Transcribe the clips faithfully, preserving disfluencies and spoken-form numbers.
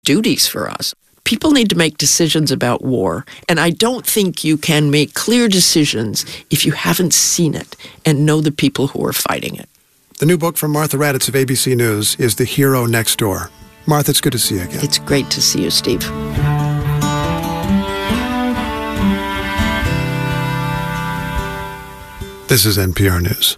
duties for us. People need to make decisions about war, and I don't think you can make clear decisions if you haven't seen it and know the people who are fighting it. The new book from Martha Raddatz of A B C News is The Hero Next Door. Martha, it's good to see you again. It's great to see you, Steve. This is N P R News.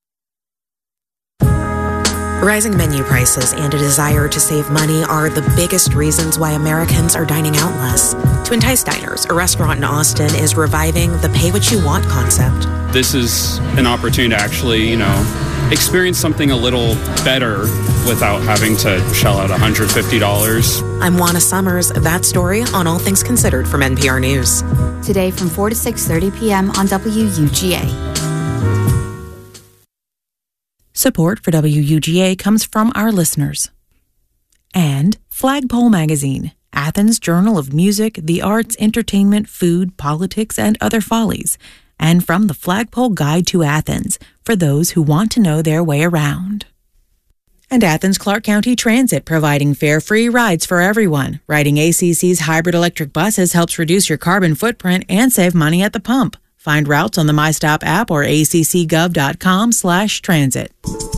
Rising menu prices and a desire to save money are the biggest reasons why Americans are dining out less. To Entice Diners, a restaurant in Austin is reviving the pay what you want concept. This is an opportunity to actually, you know, experience something a little better without having to shell out one hundred fifty dollars. I'm Juana Summers. That story on All Things Considered from N P R News. Today from four to six thirty p.m. on W U G A. Support for W U G A comes from our listeners. And Flagpole Magazine, Athens' journal of music, the arts, entertainment, food, politics, and other follies. And from the Flagpole Guide to Athens, for those who want to know their way around. And Athens Clark County Transit, providing fare-free rides for everyone. Riding A C C's hybrid electric buses helps reduce your carbon footprint and save money at the pump. Find routes on the MyStop app or a c c gov dot com slash transit.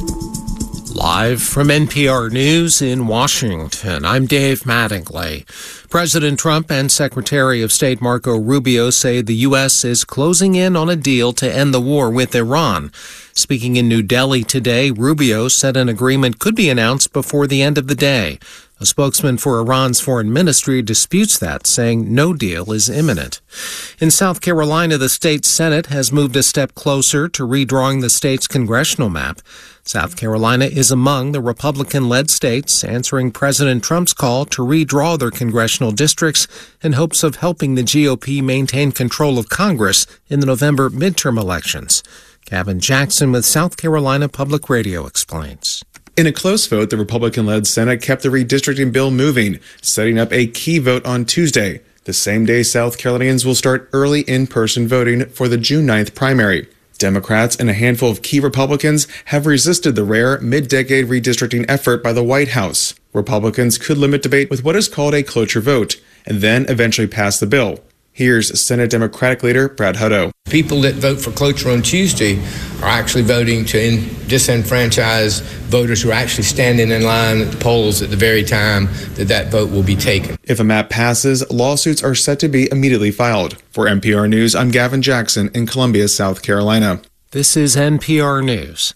Live from N P R News in Washington, I'm Dave Mattingly. President Trump and Secretary of State Marco Rubio say the U S is closing in on a deal to end the war with Iran. Speaking in New Delhi today, Rubio said an agreement could be announced before the end of the day. A spokesman for Iran's foreign ministry disputes that, saying no deal is imminent. In South Carolina, the state Senate has moved a step closer to redrawing the state's congressional map. South Carolina is among the Republican-led states answering President Trump's call to redraw their congressional districts in hopes of helping the G O P maintain control of Congress in the November midterm elections. Gavin Jackson with South Carolina Public Radio explains. In a close vote, the Republican-led Senate kept the redistricting bill moving, setting up a key vote on Tuesday, the same day South Carolinians will start early in-person voting for the June ninth primary. Democrats and a handful of key Republicans have resisted the rare mid-decade redistricting effort by the White House. Republicans could limit debate with what is called a cloture vote, and then eventually pass the bill. Here's Senate Democratic leader Brad Hutto. People that vote for cloture on Tuesday are actually voting to in- disenfranchise voters who are actually standing in line at the polls at the very time that that vote will be taken. If a map passes, lawsuits are set to be immediately filed. For N P R News, I'm Gavin Jackson in Columbia, South Carolina. This is N P R News.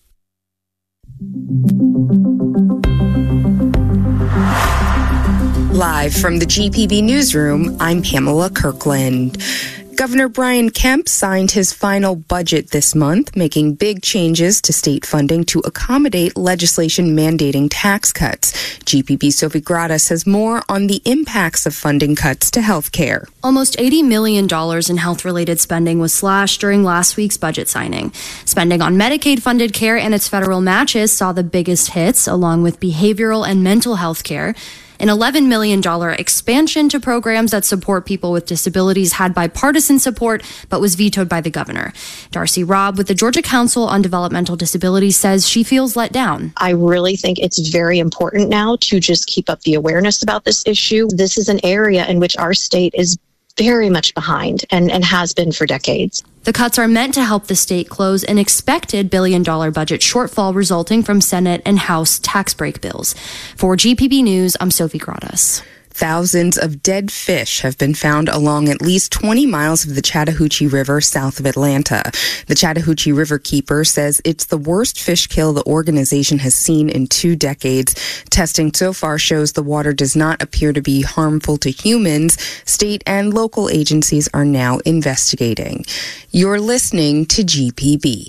Live from the G P B newsroom, I'm Pamela Kirkland. Governor Brian Kemp signed his final budget this month, making big changes to state funding to accommodate legislation mandating tax cuts. G P B's Sophie Gradas has more on the impacts of funding cuts to health care. Almost eighty million dollars in health-related spending was slashed during last week's budget signing. Spending on Medicaid-funded care and its federal matches saw the biggest hits, along with behavioral and mental health care. An eleven million dollars expansion to programs that support people with disabilities had bipartisan support, but was vetoed by the governor. Darcy Robb with the Georgia Council on Developmental Disabilities says she feels let down. I really think it's very important now to just keep up the awareness about this issue. This is an area in which our state is very much behind and, and has been for decades. The cuts are meant to help the state close an expected billion-dollar budget shortfall resulting from Senate and House tax break bills. For G P B News, I'm Sophie Gradas. Thousands of dead fish have been found along at least twenty miles of the Chattahoochee River south of Atlanta. The Chattahoochee River Keeper says it's the worst fish kill the organization has seen in two decades. Testing so far shows the water does not appear to be harmful to humans. State and local agencies are now investigating. You're listening to G P B.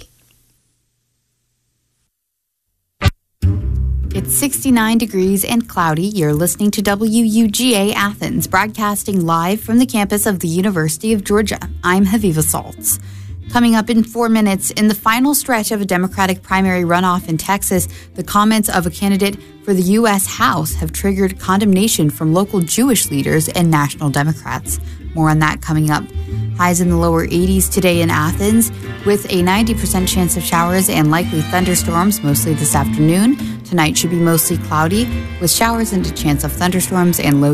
It's sixty-nine degrees and cloudy. You're listening to W U G A Athens, broadcasting live from the campus of the University of Georgia. I'm Haviva Saltz. Coming up in four minutes, in the final stretch of a Democratic primary runoff in Texas, the comments of a candidate for the U S House have triggered condemnation from local Jewish leaders and national Democrats. More on that coming up. Highs in the lower eighties today in Athens, with a ninety percent chance of showers and likely thunderstorms mostly this afternoon. Tonight should be mostly cloudy with showers and a chance of thunderstorms and low